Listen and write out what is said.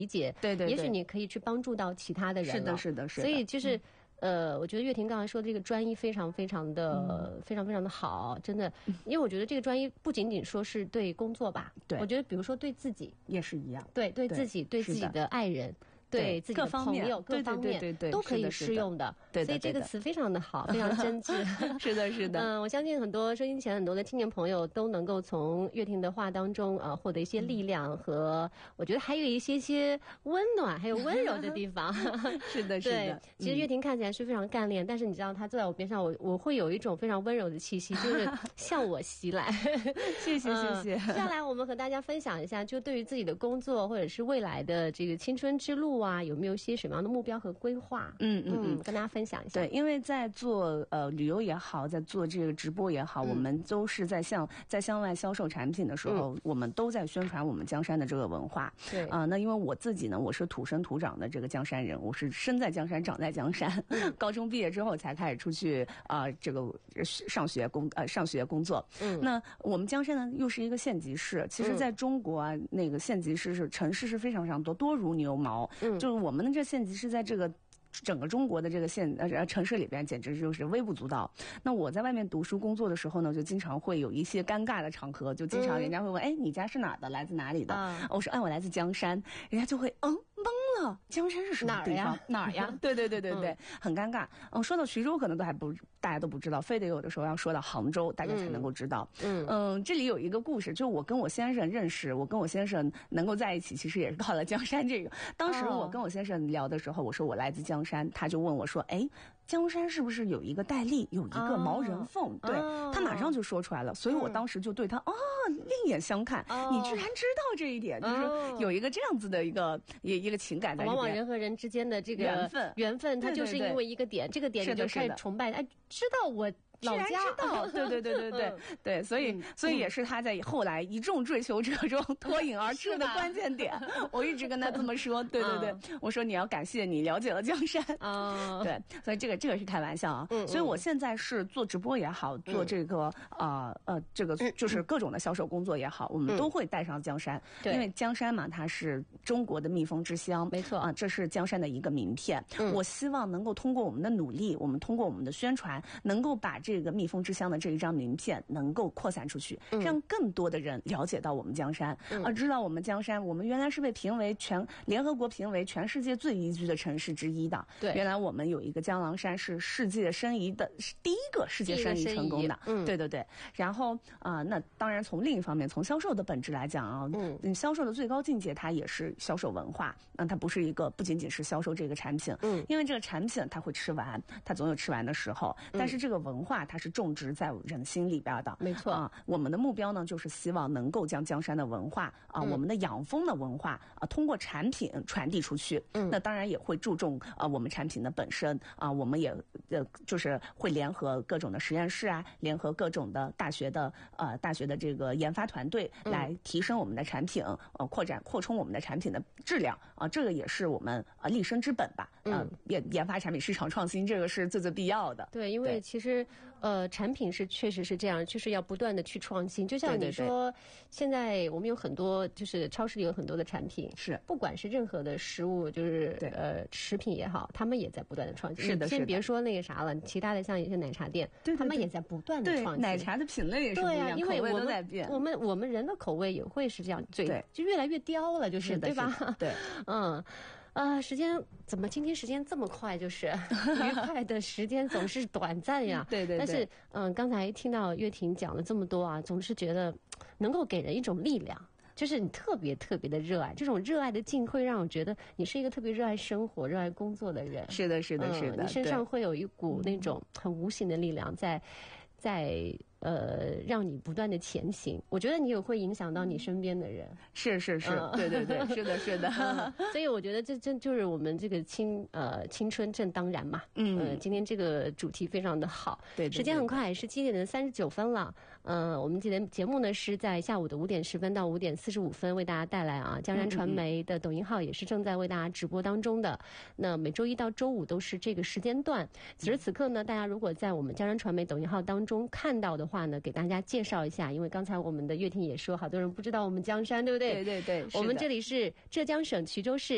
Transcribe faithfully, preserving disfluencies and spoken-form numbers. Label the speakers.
Speaker 1: 理解，
Speaker 2: 对对对，
Speaker 1: 也许你可以去帮助到其他的人了。
Speaker 2: 是的，是的，是的。
Speaker 1: 所以就是。嗯呃，我觉得岳婷刚才说的这个专一非常非常的、嗯、非常非常的好，真的，因为我觉得这个专一不仅仅说是对工作吧，
Speaker 2: 对，
Speaker 1: 我觉得比如说对自己
Speaker 2: 也是一样，
Speaker 1: 对，对自己，对自己的爱人。对自己的朋友各方面都可以适用的，
Speaker 2: 对，
Speaker 1: 所以这个词非常的好，非常真挚。
Speaker 2: 是的，是的。
Speaker 1: 嗯，我相信很多收音前很多的青年朋友都能够从岳婷的话当中啊获得一些力量和，我觉得还有一些些温暖，还有温柔的地方。
Speaker 2: 是的，是的。
Speaker 1: 对，其实岳婷看起来是非常干练，但是你知道她坐在我边上，我我会有一种非常温柔的气息，就是向我袭来。
Speaker 2: 谢谢，谢谢。
Speaker 1: 接下来我们和大家分享一下，就对于自己的工作或者是未来的这个青春之路啊，有没有一些什么样的目标和规划？嗯嗯嗯，跟大家分享一下。
Speaker 2: 对，因为在做呃旅游也好，在做这个直播也好，嗯、我们都是在向在向外销售产品的时候，嗯、我们都在宣传我们江山的这个文化。
Speaker 1: 对
Speaker 2: 啊、呃，那因为我自己呢，我是土生土长的这个江山人，我是生在江山，长在江山。嗯、高中毕业之后才开始出去啊、呃，这个上学工呃上学工作。嗯，那我们江山呢又是一个县级市，其实在中国啊，嗯、那个县级市是城市是非常非常多，多如牛毛。嗯，就是我们的这县级市在这个整个中国的这个县呃城市里边，简直就是微不足道。那我在外面读书工作的时候呢，就经常会有一些尴尬的场合，就经常人家会问，哎、嗯，你家是哪的？来自哪里的？啊、我说，哎，我来自江山，人家就会嗯。懵了，江山是什么地方？哪儿呀？哪儿呀？对对对对对，嗯、很尴尬。嗯，说到徐州，可能都还不大家都不知道，非得有的时候要说到杭州，大家才能够知道。嗯嗯，这里有一个故事，就我跟我先生认识，我跟我先生能够在一起，其实也是靠了江山这个。当时我跟我先生聊的时候，我说我来自江山，他就问我说，哎，江山是不是有一个戴笠，有一个毛人凤？哦、对、哦、他马上就说出来了，所以我当时就对他啊、哦、另眼相看。哦、你居然知道这一点，就是有一个这样子的一个一一个情感在里面。
Speaker 1: 往往人和人之间的这个
Speaker 2: 缘分，
Speaker 1: 缘分，它就是因为一个点，对对对，这个点你就开始崇拜，哎，知道我。老家
Speaker 2: 知道，对对对对对、嗯、对，所以、嗯、所以也是他在后来一众追求者中脱颖而出的关键点。我一直跟他这么说，对对对，嗯、我说你要感谢你了解了江山啊，对，所以这个这个是开玩笑啊。嗯，所以我现在是做直播也好，嗯、做这个啊 呃, 呃这个就是各种的销售工作也好，嗯、我们都会带上江山，嗯、因为江山嘛，它是中国的蜜蜂之乡，
Speaker 1: 没错
Speaker 2: 啊，这是江山的一个名片。嗯、我希望能够通过我们的努力，我们通过我们的宣传，能够把这这个蜜蜂之乡的这一张名片能够扩散出去，嗯、让更多的人了解到我们江山，嗯、而知道我们江山，我们原来是被评为全联合国评为全世界最宜居的城市之一的。
Speaker 1: 对，
Speaker 2: 原来我们有一个江郎山是世界申遗的，是第一个世界申遗成功的。嗯，对对对。然后啊、呃，那当然从另一方面，从销售的本质来讲啊，嗯，销售的最高境界它也是销售文化，那它不是一个不仅仅是销售这个产品，嗯，因为这个产品它会吃完，它总有吃完的时候，但是这个文化它是种植在人心里边的，
Speaker 1: 没错
Speaker 2: 啊。我们的目标呢，就是希望能够将江山的文化啊，嗯、我们的养蜂的文化啊，通过产品传递出去。嗯，那当然也会注重啊我们产品的本身啊，我们也呃就是会联合各种的实验室啊，联合各种的大学的呃大学的这个研发团队来提升我们的产品，呃扩展扩充我们的产品的质量啊，这个也是我们啊立身之本吧。嗯，研研发产品市场创新，这个是最最必要的。
Speaker 1: 对，因为其实呃产品是确实是这样，就是要不断的去创新。就像你说，对对对，现在我们有很多就是超市里有很多的产品，
Speaker 2: 是
Speaker 1: 不管是任何的食物，就是呃食品也好，他们也在不断的创新。
Speaker 2: 是的，
Speaker 1: 先别说那个啥了，其他的像一些奶茶店，
Speaker 2: 对对对，
Speaker 1: 他们也在不断的创新。
Speaker 2: 奶茶的品类也是不一样，
Speaker 1: 对啊，因为
Speaker 2: 口味都在变。
Speaker 1: 我们我们人的口味也会是这样，对，就越来越刁了，就是对吧？
Speaker 2: 对，
Speaker 1: 嗯。啊、呃，时间怎么今天时间这么快？就是愉快的时间总是短暂呀。
Speaker 2: 对对对。
Speaker 1: 但是，嗯、呃，刚才听到岳婷讲了这么多啊，总是觉得能够给人一种力量，就是你特别特别的热爱，这种热爱的劲会让我觉得你是一个特别热爱生活、热爱工作的人。
Speaker 2: 是的，是的，是的。
Speaker 1: 嗯、你身上会有一股那种很无形的力量在，在。呃，让你不断的前行，我觉得你也会影响到你身边的人。
Speaker 2: 是是是，嗯、对对对，是的是的、
Speaker 1: 嗯。所以我觉得这这就是我们这个青呃青春正当然嘛。嗯、呃，今天这个主题非常的好。
Speaker 2: 对, 对, 对，
Speaker 1: 时间很快，是七点的三十九分了。呃，我们今天节目呢是在下午的五点十分到五点四十五分为大家带来啊，江山传媒的抖音号也是正在为大家直播当中的。那每周一到周五都是这个时间段。此时此刻呢，大家如果在我们江山传媒抖音号当中看到的话呢，给大家介绍一下，因为刚才我们的岳婷也说，好多人不知道我们江山，对不对？
Speaker 2: 对对对，
Speaker 1: 我们这里是浙江省衢州市